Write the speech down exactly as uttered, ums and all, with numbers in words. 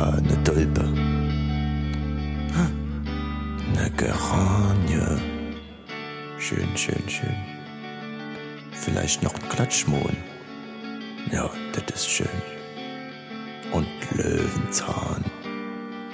Ja, ne Tulpe. Ne Geranie. Schön, schön, schön. Vielleicht noch ein Klatschmohn. Ja, das ist schön. Und Löwenzahn.